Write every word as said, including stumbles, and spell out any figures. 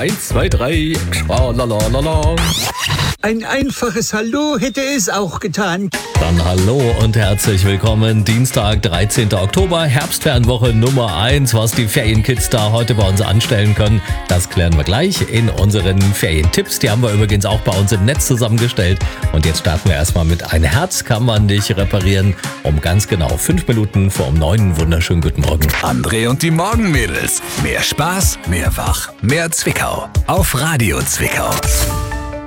Eins, zwei, drei. Schwalalalala. Ein einfaches Hallo hätte es auch getan. Dann hallo und herzlich willkommen. Dienstag, dreizehnten Oktober, Herbstfernwoche Nummer eins. Was die Ferienkids da heute bei uns anstellen können, das klären wir gleich in unseren Ferientipps. Die haben wir übrigens auch bei uns im Netz zusammengestellt. Und jetzt starten wir erstmal mit Ein Herz kann man nicht reparieren. Um ganz genau fünf Minuten vor um neun. Wunderschönen guten Morgen. André und die Morgenmädels. Mehr Spaß, mehr Wach, mehr Zwickau. Auf Radio Zwickau.